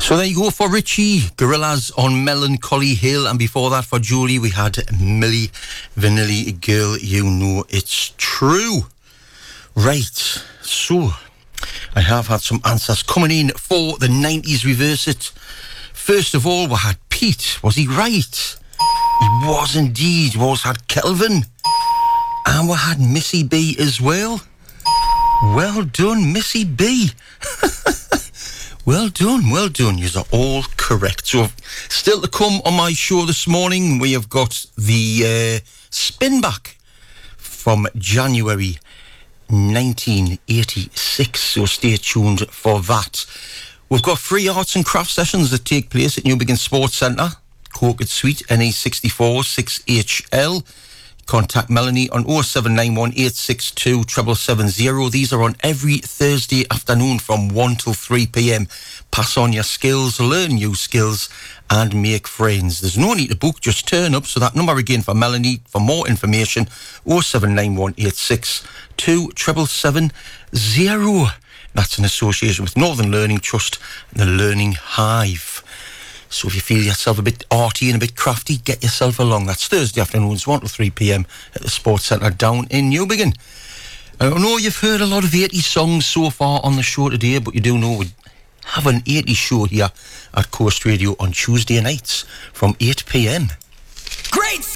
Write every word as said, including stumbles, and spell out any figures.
So there you go for Richie, Gorillaz on Melancholy Hill, and before that for Julie we had Milli Vanilli, Girl You Know It's True. Right, so I have had some answers coming in for the nineties Reverse It. First of all, we had Pete. Was he right? He was indeed. We also had Kelvin. And we had Missy B as well. Well done, Missy B. Well done, well done. Yous are all correct. So, still to come on my show this morning, we have got the uh, spin back from January nineteen eighty-six. So, stay tuned for that. We've got free arts and craft sessions that take place at Newbiggin Sports Centre, Corkett Suite, N A sixty-four six H L. Contact Melanie on oh seven nine one, eight six two, seven seven seven zero. These are on every Thursday afternoon from one till three p.m. Pass on your skills, learn new skills, and make friends. There's no need to book, just turn up. So that number again for Melanie, for more information, oh seven nine one, eight six two, seven seven seven zero. That's in association with Northern Learning Trust and the Learning Hive. So if you feel yourself a bit arty and a bit crafty, get yourself along. That's Thursday afternoons, one to three p.m. at the Sports Centre down in Newbiggin. I know you've heard a lot of eighties songs so far on the show today, but you do know we have an eighties show here at Coast Radio on Tuesday nights from eight p.m. Great